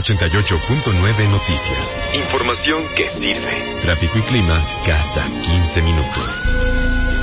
88.9 Noticias. Información que sirve. Tráfico y clima cada 15 minutos.